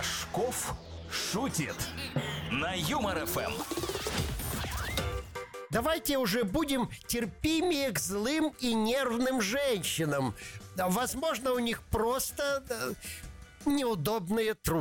Рожков шутит на Юмор ФМ. Давайте уже будем терпимее к злым и нервным женщинам. Возможно, у них просто неудобные трудности.